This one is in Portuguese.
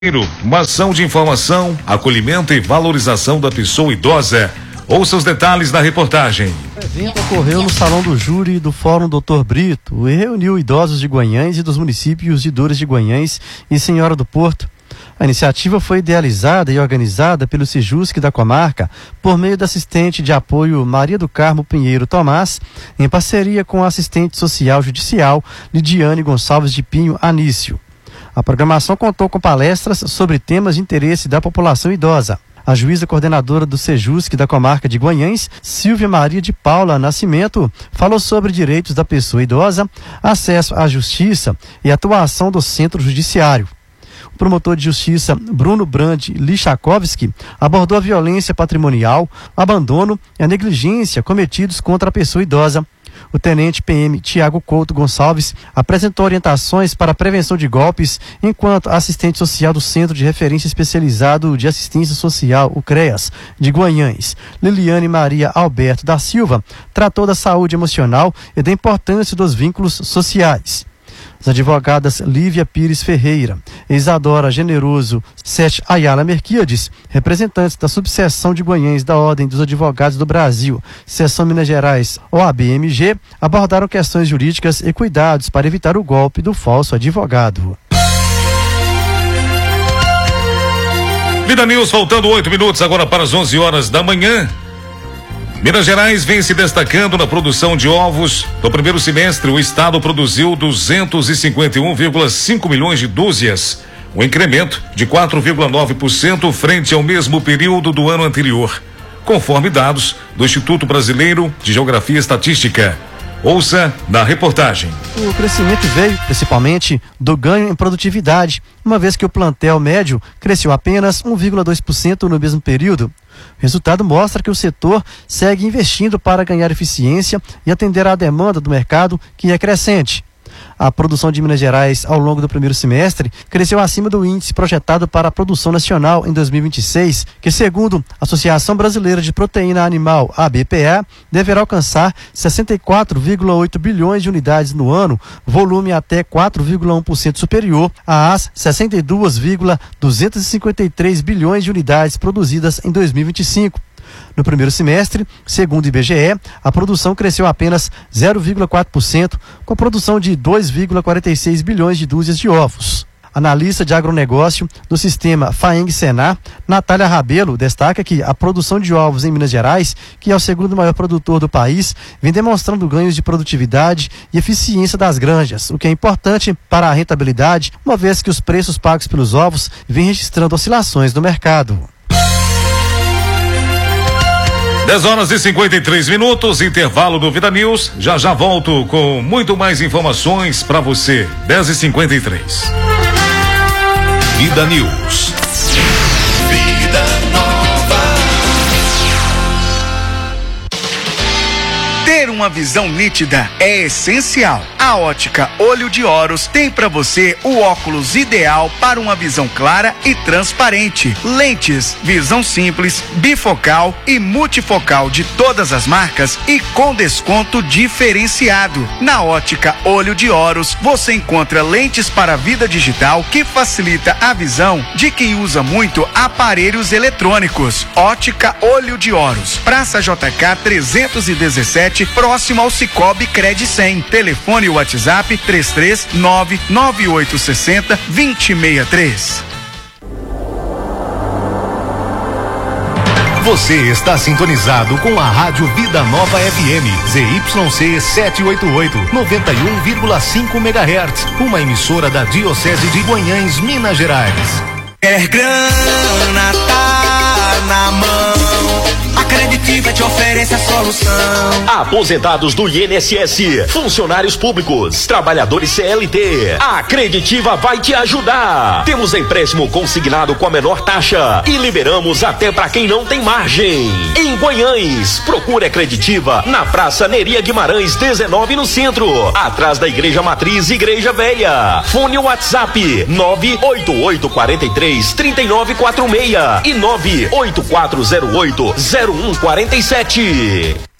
Uma ação de informação, acolhimento e valorização da pessoa idosa. Ouça os detalhes da reportagem. O evento ocorreu no Salão do Júri do Fórum Dr. Brito e reuniu idosos de Guanhães e dos municípios de Dores de Guanhães e Senhora do Porto. A iniciativa foi idealizada e organizada pelo Sejusc da comarca por meio da assistente de apoio Maria do Carmo Pinheiro Tomás, em parceria com a assistente social judicial Lidiane Gonçalves de Pinho Anício. A programação contou com palestras sobre temas de interesse da população idosa. A juíza coordenadora do Sejusc da comarca de Guanhães, Silvia Maria de Paula Nascimento, falou sobre direitos da pessoa idosa, acesso à justiça e atuação do centro judiciário. O promotor de justiça Bruno Brandi Lichakovski abordou a violência patrimonial, o abandono e a negligência cometidos contra a pessoa idosa. O tenente PM Tiago Couto Gonçalves apresentou orientações para a prevenção de golpes, enquanto a assistente social do Centro de Referência Especializado de Assistência Social, o CREAS, de Guanhães, Liliane Maria Alberto da Silva, tratou da saúde emocional e da importância dos vínculos sociais. As advogadas Lívia Pires Ferreira e Isadora Generoso Sete Ayala Merquiades, representantes da subseção de Guanhães da Ordem dos Advogados do Brasil, Seção Minas Gerais, OAB-MG, abordaram questões jurídicas e cuidados para evitar o golpe do falso advogado. Vida News, faltando 8 minutos agora para as 11 horas da manhã. Minas Gerais vem se destacando na produção de ovos. No primeiro semestre, o estado produziu 251,5 milhões de dúzias, um incremento de 4,9% frente ao mesmo período do ano anterior, conforme dados do Instituto Brasileiro de Geografia e Estatística. Ouça na reportagem. O crescimento veio principalmente do ganho em produtividade, uma vez que o plantel médio cresceu apenas 1,2% no mesmo período. O resultado mostra que o setor segue investindo para ganhar eficiência e atender à demanda do mercado, que é crescente. A produção de Minas Gerais ao longo do primeiro semestre cresceu acima do índice projetado para a produção nacional em 2026, que, segundo a Associação Brasileira de Proteína Animal, ABPA, deverá alcançar 64,8 bilhões de unidades no ano, volume até 4,1% superior às 62,253 bilhões de unidades produzidas em 2025. No primeiro semestre, segundo o IBGE, a produção cresceu apenas 0,4%, com a produção de 2,46 bilhões de dúzias de ovos. Analista de agronegócio do sistema FAENG-SENAR, Natália Rabelo, destaca que a produção de ovos em Minas Gerais, que é o segundo maior produtor do país, vem demonstrando ganhos de produtividade e eficiência das granjas, o que é importante para a rentabilidade, uma vez que os preços pagos pelos ovos vêm registrando oscilações no mercado. 10 horas e 53 minutos, intervalo do Vida News. Já volto com muito mais informações para você. 10h53. Vida News. Vida Nova. Ter uma visão nítida é essencial. A Ótica Olho de Horus tem para você o óculos ideal para uma visão clara e transparente. Lentes, visão simples, bifocal e multifocal de todas as marcas e com desconto diferenciado. Na Ótica Olho de Horus você encontra lentes para a vida digital que facilita a visão de quem usa muito aparelhos eletrônicos. Ótica Olho de Horus, Praça JK 317, próximo ao Cicobi Cred 100. Telefone WhatsApp 3399860-2063. Você está sintonizado com a Rádio Vida Nova FM, ZYC 788, 91,5 MHz, uma emissora da Diocese de Guanhães, Minas Gerais. Quer grana, tá na mão. A Creditiva te oferece a solução. Aposentados do INSS, funcionários públicos, trabalhadores CLT. A Creditiva vai te ajudar. Temos empréstimo consignado com a menor taxa e liberamos até para quem não tem margem. Em Guanhães, procure a Creditiva na Praça Neria Guimarães 19 no centro, atrás da Igreja Matriz Igreja Velha. Fone WhatsApp 988433946 e 984080147.